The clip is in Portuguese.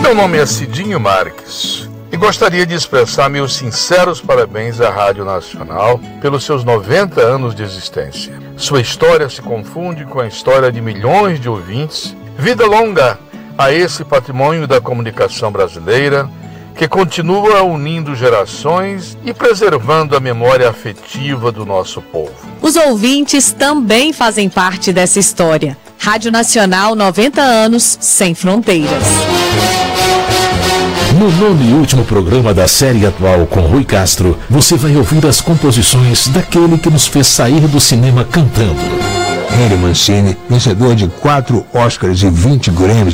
Meu nome é Cidinho Marques e gostaria de expressar meus sinceros parabéns à Rádio Nacional pelos seus 90 anos de existência. Sua história se confunde com a história de milhões de ouvintes. Vida longa a esse patrimônio da comunicação brasileira, que continua unindo gerações e preservando a memória afetiva do nosso povo. Os ouvintes também fazem parte dessa história. Rádio Nacional, 90 anos, sem fronteiras. No nono e último programa da série atual com Rui Castro, você vai ouvir as composições daquele que nos fez sair do cinema cantando. Henry Mancini, vencedor de 4 Oscars e 20 Grammys,